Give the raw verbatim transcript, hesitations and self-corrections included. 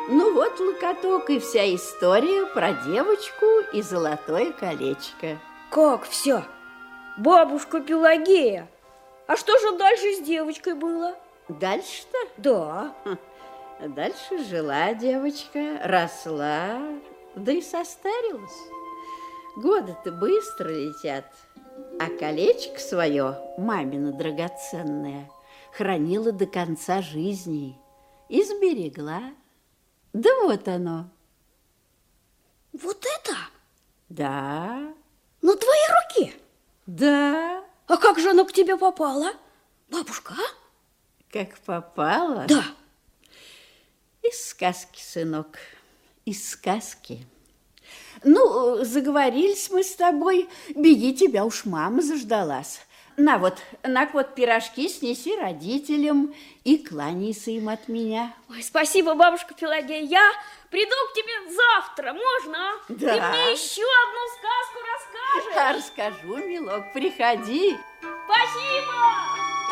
Ну вот, Локоток, и вся история про девочку и золотое колечко. Как все? Бабушка Пелагея, а что же дальше с девочкой было? Дальше-то? Да. Дальше жила девочка, росла, да и состарилась. Годы-то быстро летят, а колечко свое, мамино драгоценное, хранила до конца жизни и сберегла. Да вот оно. Вот это? Да. На твоей руке? Да. А как же оно к тебе попало, бабушка, а? Как попало? Да. Из сказки, сынок, из сказки. Ну, заговорились мы с тобой, беги, тебя уж мама заждалась. На вот, на вот пирожки снеси родителям и кланяйся им от меня. Ой, спасибо, бабушка Пелагея. Я приду к тебе завтра, можно? Да. Ты мне еще одну сказку расскажешь? Да, расскажу, милок, приходи. Спасибо!